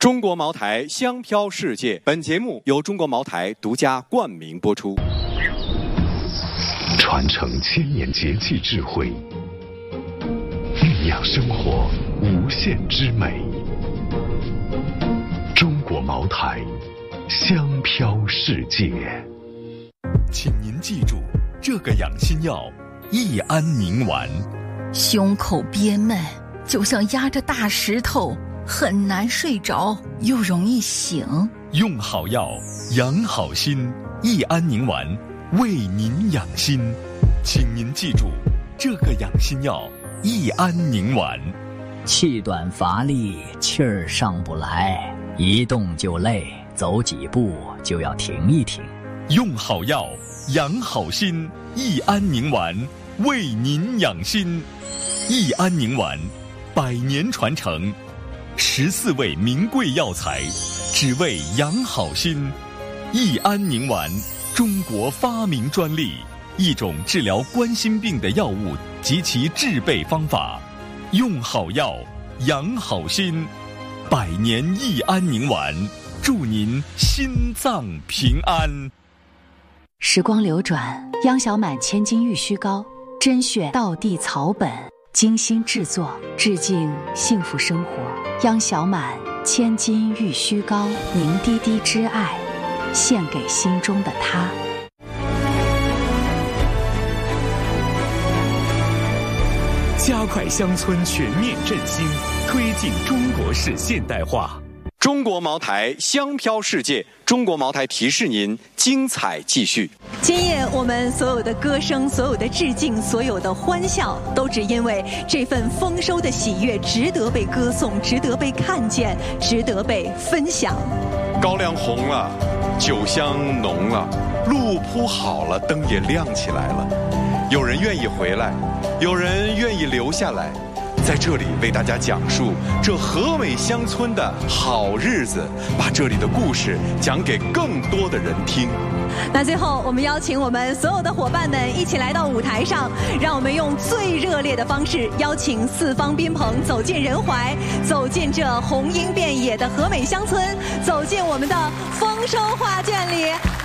中国茅台香飘世界，本节目由中国茅台独家冠名播出。 传承千年节气智慧，酝酿生活无限之美。中国茅台，香飘世界。 请您记住，这个养心药益安宁丸。 胸口憋闷，就像压着大石头，很难睡着，又容易醒。 用好药，养好心，益安宁丸为您养心。请您记住，这个养心药益安宁丸。 气短乏力，气儿上不来，一动就累，走几步就要停一停。 用好药，养好心，益安宁丸为您养心。益安宁丸100年传承，14味名贵药材，只为养好心。益安宁丸，中国发明专利，一种治疗冠心病的药物及其制备方法。用好药，养好心，100年益安宁丸，祝您心脏平安。 时光流转，央小满千金玉虚膏，甄选道地草本，精心制作，致敬幸福生活。央小满千金玉虚膏，凝滴滴之爱，献给心中的他。 加快乡村全面振兴，推进中国式现代化。 中国茅台香飘世界，中国茅台提示您精彩继续。 今夜我们所有的歌声，所有的致敬，所有的欢笑，都只因为这份丰收的喜悦值得被歌颂，值得被看见，值得被分享。 高粱红了，酒香浓了，路铺好了，灯也亮起来了。有人愿意回来，有人愿意留下来，在这里为大家讲述这和美乡村的好日子，把这里的故事讲给更多的人听。 那最后我们邀请我们所有的伙伴们一起来到舞台上，让我们用最热烈的方式邀请四方宾朋走进人怀，走进这红樱遍野的和美乡村，走进我们的丰收画卷里。